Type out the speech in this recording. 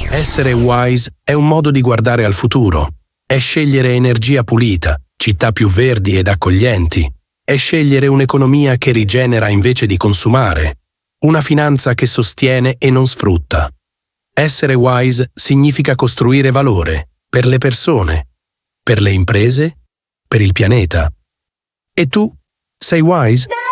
Essere wise è un modo di guardare al futuro. È scegliere energia pulita, città più verdi ed accoglienti. È scegliere un'economia che rigenera invece di consumare. Una finanza che sostiene e non sfrutta. Essere wise significa costruire valore per le persone, per le imprese, per il pianeta. E tu sei wise?